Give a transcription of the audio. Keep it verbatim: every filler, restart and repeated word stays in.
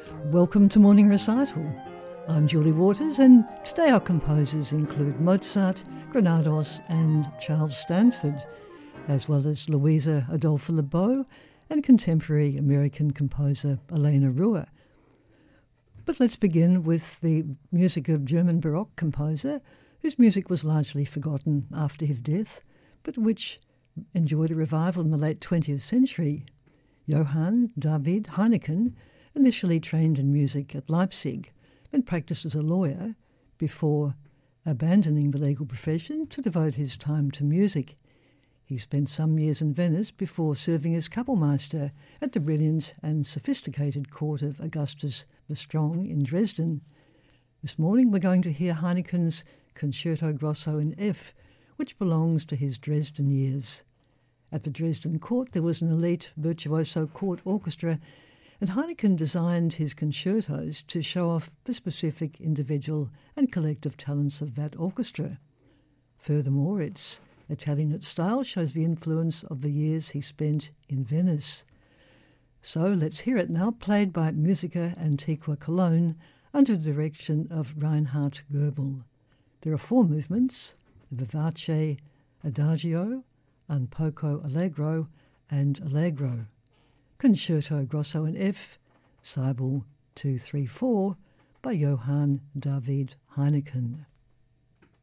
Welcome to Morning Recital. I'm Julie Waters, and today our composers include Mozart, Granados and Charles Stanford, as well as Louisa Adolphe Lebeau and contemporary American composer Elena Ruhr. But let's begin with the music of German Baroque composer, whose music was largely forgotten after his death, but which enjoyed a revival in the late twentieth century. Johann David Heineken initially trained in music at Leipzig and practiced as a lawyer before abandoning the legal profession to devote his time to music. He spent some years in Venice before serving as Kapellmeister at the brilliant and sophisticated court of Augustus the Strong in Dresden. This morning we're going to hear Heineken's Concerto Grosso in F, which belongs to his Dresden years. At the Dresden court there was an elite virtuoso court orchestra, and Heineken designed his concertos to show off the specific individual and collective talents of that orchestra. Furthermore, its Italianate style shows the influence of the years he spent in Venice. So let's hear it now, played by Musica Antiqua Cologne under the direction of Reinhard Goebel. There are four movements: Vivace, Adagio, Un poco Allegro, and Allegro. Concerto Grosso in F, Seibel two three four, by Johann David Heineken.